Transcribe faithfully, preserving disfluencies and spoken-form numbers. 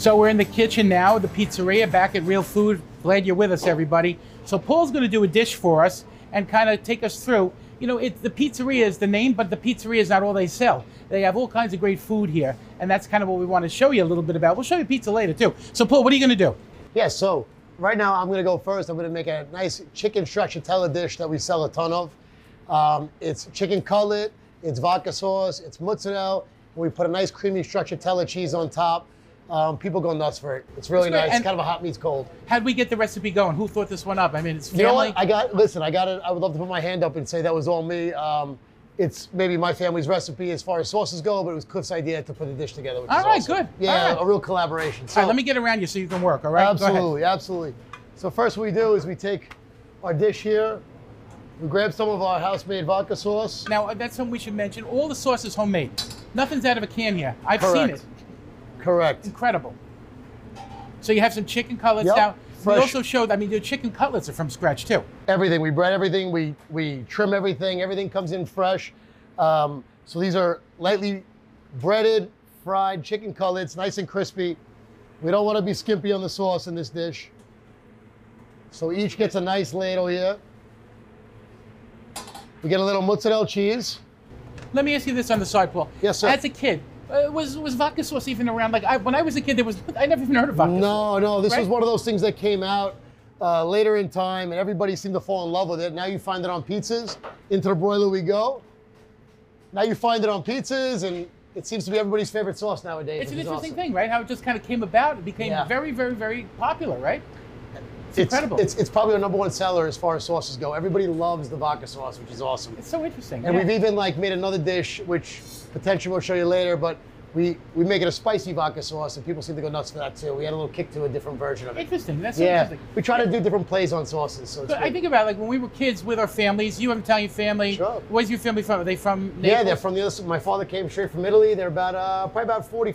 So we're in the kitchen now, the pizzeria, back at Real Food. Glad you're with us, everybody. So Paul's going to do a dish for us and kind of take us through. You know, it, the pizzeria is the name, but the pizzeria is not all they sell. They have all kinds of great food here, and that's kind of what we want to show you a little bit about. We'll show you pizza later, too. So, Paul, what are you going to do? Yeah, so right now I'm going to go first. I'm going to make a nice chicken stracciatella dish that we sell a ton of. Um, it's chicken cutlet, it's vodka sauce, it's mozzarella. We put a nice creamy stracciatella cheese on top. Um, people go nuts for it. It's really nice. It's kind of a hot meets cold. How'd we get the recipe going? Who thought this one up? I mean, it's family. You know what? I got, listen, I got it. I would love to put my hand up and say that was all me. Um, it's maybe my family's recipe as far as sauces go, but it was Cliff's idea to put the dish together. Which all is right, awesome. good. Yeah, all right. a real collaboration. So, all right, let me get around you so you can work, all right? Absolutely, absolutely. So first what we do is we take our dish here, we grab some of our house-made vodka sauce. Now, that's something we should mention. All the sauce is homemade. Nothing's out of a can here. I've Correct. seen it. Correct. Incredible. So you have some chicken cutlets yep. now. Fresh. We also showed, I mean, the chicken cutlets are from scratch too. Everything, we bread everything, we, we trim everything, everything comes in fresh. Um, so these are lightly breaded, fried chicken cutlets, nice and crispy. We don't want to be skimpy on the sauce in this dish. So each gets a nice ladle here. We get a little mozzarella cheese. Let me ask you this on the side, Paul. Yes, sir. As a kid, uh, was was vodka sauce even around? Like I, when I was a kid, there was I never even heard of vodka no, sauce. No, no, this right? was one of those things that came out uh, later in time, and everybody seemed to fall in love with it. Now you find it on pizzas. Into the broiler we go. Now you find it on pizzas, and it seems to be everybody's favorite sauce nowadays. It's an interesting awesome. thing, right? How it just kind of came about. It became yeah. very, very, very popular, right? It's, it's incredible. It's, it's probably our number one seller as far as sauces go. Everybody loves the vodka sauce, which is awesome. It's so interesting. And yeah. we've even like made another dish, which potentially we'll show you later, but we, we make it a spicy vodka sauce, and people seem to go nuts for that too. We had a little kick to a different version of it. Interesting. That's so yeah. interesting. We try to do different plays on sauces. So it's but I think about like when we were kids with our families. You have an Italian family. Sure. Where's your family from? Are they from Naples? Yeah, they're from the other. My father came straight from Italy. They're about uh, probably about forty,